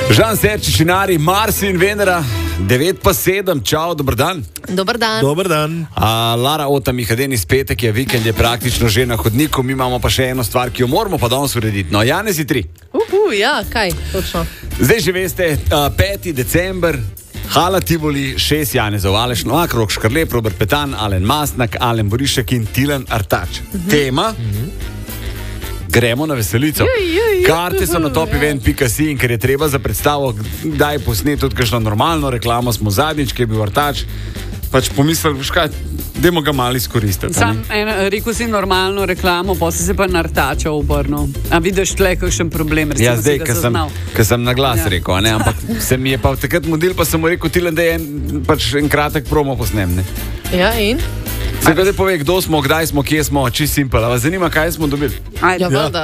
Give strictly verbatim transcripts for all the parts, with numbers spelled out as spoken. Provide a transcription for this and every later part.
Žan Serčičinari, Mars in Venera, devet pa sedem, čau, dober dan. Dober dan. Dober dan. A, Lara Ota Mihadeni iz petek je vikend, je praktično že na hodniku, mi imamo pa še eno stvar, ki jo moramo pa danes urediti. No, Janezi tri. Uhu, ja, kaj, točno. Zdaj že veste, uh, peti december, Hala Tivoli, šest Janezov, Aleš Novak, Rok Škrlep, Robert Petan, Alen Mastnak, Alen Borišek in Tilen Artač. Uh-huh. Tema? Uh-huh. Gremo na veselico. Juj, juj, juj. Karte so na top event pika si in ker je treba za predstavo, daj posnet tudi kakšno normalno reklamo, smo zadnjič, ki je bil Artač, pač pomislili, veš kaj, dajmo ga malo izkoristiti. Sam en, rekel si normalno reklamo, pa si se pa na Artača obrnil. A vidiš tle kakšen problem? Recimo, ja, zdaj, ker sem, sem na glas ja. rekel, ne? Ampak se mi je pa takrat modil, pa sem mu rekel, Tilen, da je en, pač en kratek promo posnem. Ne? Ja, in? Se ga zdaj pove, kdo smo, kdaj smo, kje smo, čist simpel. Vas zanima, kaj smo dobili? Ja, voda.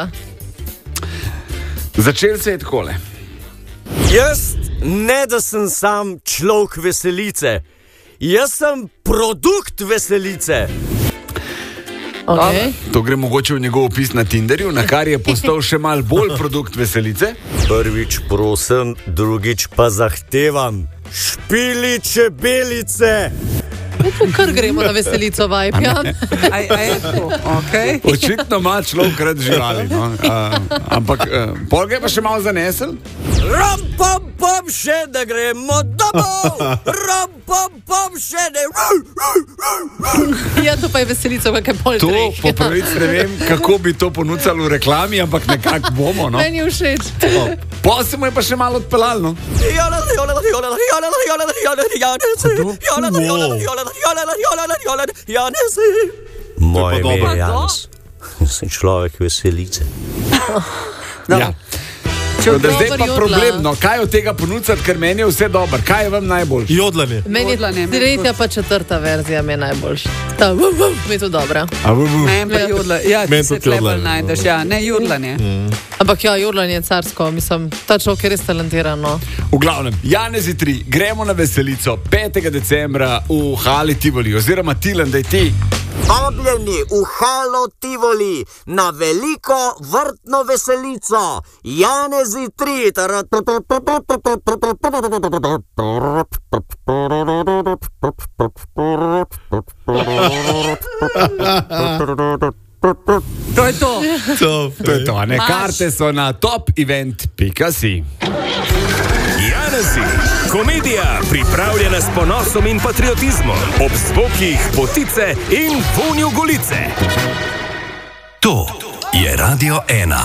Začel se je takole. Jaz ne, da sem sam človek veselice. Jaz sem produkt veselice. Okay. To gre mogoče v njegov opis na Tinderju, na kar je postal še mal bolj produkt veselice. Prvič prosim, drugič pa zahtevam. Špili čebelice. Kar gremo na veselico, vibe, ja. Aj, aj, okay. Očitno ima človek rad živali, no? uh, ampak uh, pol ga je pa še malo zanesel. Ram, pom, pom, še da gremo domov. Ram, pom, pom, še da... Ja, to pa je veselica, kakaj pol To treh. po pravici ne vem, kako bi to ponudili v reklami, ampak nekako bomo, no? Meni je všeč. Pol se mu je pa še malo odpeljal, no? Moje ime je Janez. Sem človek veselice. No. Ja. No, da zdaj pa problem, no, kaj od tega ponuditi, ker meni je vse dobro. Kaj je vam najboljše? Jodlanje. Meni je tretja pa četrta verzija mi je najboljša. Ta, vuh, vuh, mi je to dobra. A, bu, bu. Meni pa jodlanje. Ja, Meni ti se tudi tle bolj jodlanje. najdeš. Ja, ne jodlanje. Mm. Ampak ja, jodlanje je carsko, mislim, ta človek je res talentiran, no. V glavnem, Janezi tri, gremo na veselico petega decembra v Hali Tivoli, oziroma Tilen, da je ti. Vabljeni v Halo Tivoli na veliko vrtno veselico. Janezi tri. To je to. To, To je to, ne? Maš. Karte so na top event pika si. Janezi, komedija pripravljena s ponosom in patriotizmom, ob zvokih potice in vonju golice. To je Radio ena.